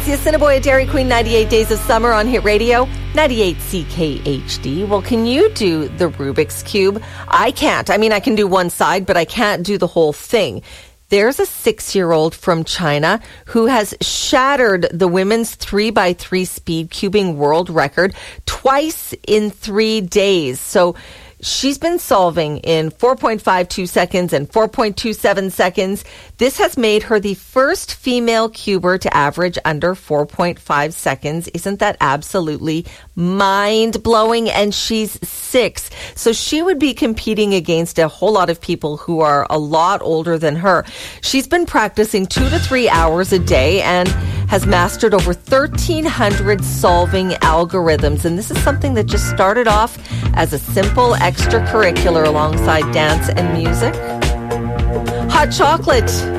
the Assiniboia Dairy Queen 98 Days of Summer on Hit Radio, 98 CKHD. Well, can you do the Rubik's Cube? I can't. I mean, I can do one side, but I can't do the whole thing. There's a 6-year-old from China who has shattered the women's 3x3 speed cubing world record twice in 3 days. So she's been solving in 4.52 seconds and 4.27 seconds. This has made her the first female cuber to average under 4.5 seconds. Isn't that absolutely mind-blowing? And she's 6. So she would be competing against a whole lot of people who are a lot older than her. She's been practicing 2 to 3 hours a day and has mastered over 1,300 solving algorithms. And this is something that just started off as a simple extracurricular alongside dance and music. Hot chocolate